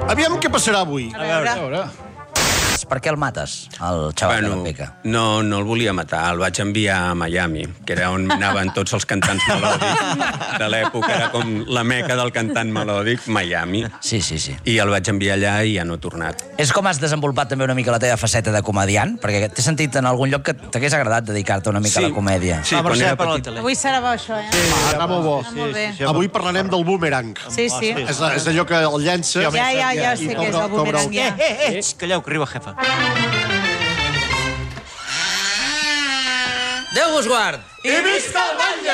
Aviam què passarà avui. A veure. Per què el mates, el xaval de la Peca? No el volia matar, el vaig enviar a Miami, que era on anaven tots els cantants melòdics de l'època, era com la meca del cantant melòdic, Miami. Sí. I el vaig enviar allà i ja no he tornat. És com has desenvolupat també una mica la teva faceta de comediant? Perquè t'he sentit en algun lloc que t'hagués agradat dedicar-te una mica a la comèdia. Sí, quan era petit. Avui serà bo, això, eh? Està molt bo. Molt bé. Avui parlarem del boomerang. Sí. És allò que el llença... Ja sé què és el boomerang, ja. Calleu, que arriba jefa. Déu vos guard! I visca el batlle!